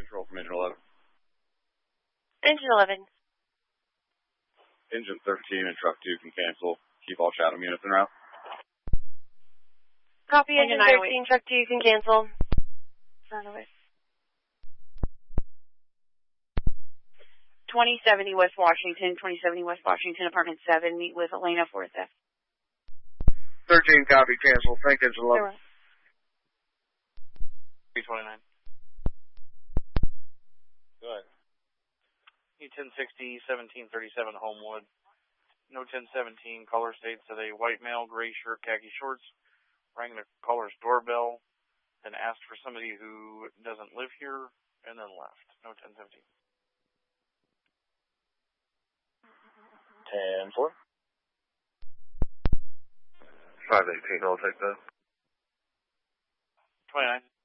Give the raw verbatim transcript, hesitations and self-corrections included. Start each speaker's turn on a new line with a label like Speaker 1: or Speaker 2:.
Speaker 1: Control from Engine eleven.
Speaker 2: Engine eleven.
Speaker 1: Engine thirteen and Truck two can cancel. Keep all Chatham units en route.
Speaker 2: Copy, Engine thirteen, Truck two can cancel.
Speaker 3: twenty seventy West Washington, twenty seventy West Washington, Apartment seven, meet with Elena fourth F.
Speaker 4: thirteen, copy, cancel. Thank you, Engine eleven.
Speaker 5: three twenty-nine.
Speaker 1: Go ahead.
Speaker 5: E ten sixty, seventeen thirty-seven Homewood. No ten seventeen, caller states that a white male, gray shirt, khaki shorts, rang the caller's doorbell, then asked for somebody who doesn't live here, and then left. No ten seventeen.
Speaker 1: ten four.
Speaker 4: five eighteen, I'll take that.
Speaker 5: twenty-nine.